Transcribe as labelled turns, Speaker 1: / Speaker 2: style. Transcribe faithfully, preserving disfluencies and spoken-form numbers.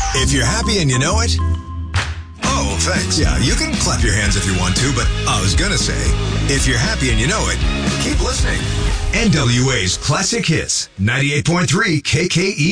Speaker 1: If you're happy and you know it, oh, thanks. Yeah, you can clap your hands if you want to, but I was going to say, if you're happy and you know it, keep listening. N W A's Classic Hits, ninety-eight point three K K E.